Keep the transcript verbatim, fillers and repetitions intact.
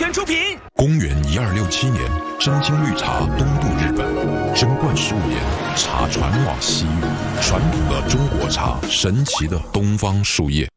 权出品。 公元一二六七年，真金绿茶东渡日本，贞观十五年，茶传往西域，传统的中国茶，神奇的东方树叶。